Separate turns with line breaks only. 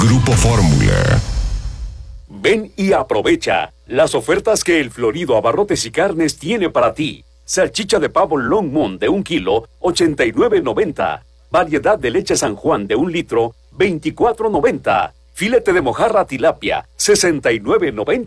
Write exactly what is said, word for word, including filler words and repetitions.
Grupo Fórmula.
Ven y aprovecha las ofertas que el Florido Abarrotes y Carnes tiene para ti. Salchicha de pavo Longmont de un kilo, ochenta y nueve noventa. Variedad de leche San Juan de un litro, veinticuatro noventa. Filete de mojarra tilapia, sesenta y nueve noventa.